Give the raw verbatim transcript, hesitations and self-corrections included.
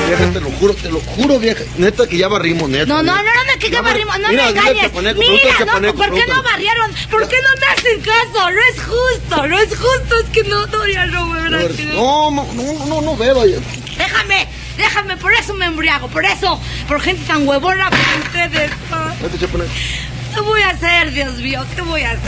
Vieja, te lo juro, te lo juro, vieja. Neta que ya barrimos, neta. No, no, no, no, no, que ya barrimos. No me engañes. Mira, no, ¿por qué no barrieron? ¿Por qué no me hacen caso? No es justo, no es justo. Es que no, no, ya no me verás. No, no, no, no, no veo. Déjame, déjame, por eso me embriago, por eso, por gente tan huevona como ustedes. ¿Qué voy a hacer, Dios mío? ¿Qué voy a hacer?